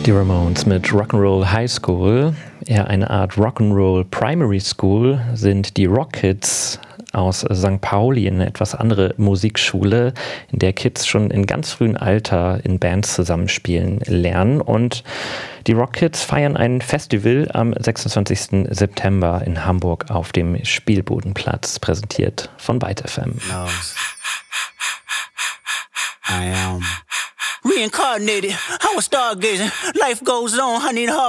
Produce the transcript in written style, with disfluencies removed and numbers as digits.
Die Ramones mit Rock'n'Roll High School, eher eine Art Rock'n'Roll Primary School, sind die Rockkids aus St. Pauli, eine etwas andere Musikschule, in der Kids schon in ganz frühem Alter in Bands zusammenspielen lernen. Und die Rockkids feiern ein Festival am 26. September in Hamburg auf dem Spielbodenplatz, präsentiert von Byte FM. I am reincarnated. I was stargazing. Life goes on. I need